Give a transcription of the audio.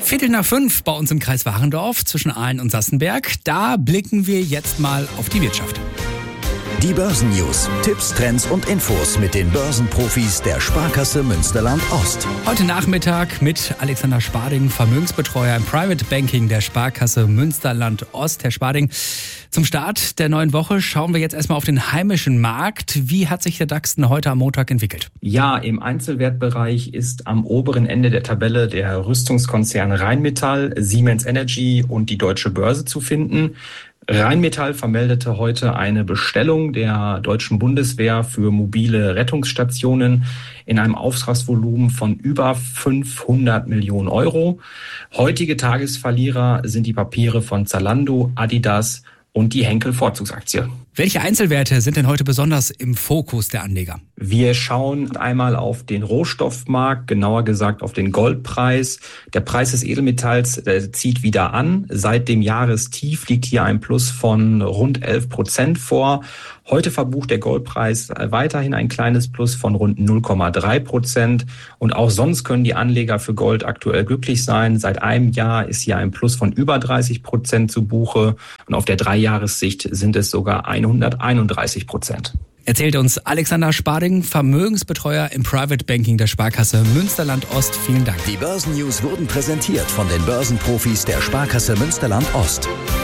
4:15 bei uns im Kreis Warendorf zwischen Aalen und Sassenberg. Da blicken wir jetzt mal auf die Wirtschaft. Die Börsennews, Tipps, Trends und Infos mit den Börsenprofis der Sparkasse Münsterland-Ost. Heute Nachmittag mit Alexander Sparding, Vermögensbetreuer im Private Banking der Sparkasse Münsterland-Ost. Herr Sparding, zum Start der neuen Woche schauen wir jetzt erstmal auf den heimischen Markt. Wie hat sich der DAX denn heute am Montag entwickelt? Ja, im Einzelwertbereich ist am oberen Ende der Tabelle der Rüstungskonzern Rheinmetall, Siemens Energy und die Deutsche Börse zu finden. Rheinmetall vermeldete heute eine Bestellung der deutschen Bundeswehr für mobile Rettungsstationen in einem Auftragsvolumen von über 500 Millionen Euro. Heutige Tagesverlierer sind die Papiere von Zalando, Adidas und die Henkel-Vorzugsaktie. Welche Einzelwerte sind denn heute besonders im Fokus der Anleger? Wir schauen einmal auf den Rohstoffmarkt, genauer gesagt auf den Goldpreis. Der Preis des Edelmetalls zieht wieder an. Seit dem Jahrestief liegt hier ein Plus von rund 11% vor. Heute verbucht der Goldpreis weiterhin ein kleines Plus von rund 0,3%. Und auch sonst können die Anleger für Gold aktuell glücklich sein. Seit einem Jahr ist hier ein Plus von über 30% zu Buche. Und auf der 3-Jahressicht sind es sogar 131%. Erzählt uns Alexander Sparding, Vermögensbetreuer im Private Banking der Sparkasse Münsterland-Ost. Vielen Dank. Die Börsennews wurden präsentiert von den Börsenprofis der Sparkasse Münsterland-Ost.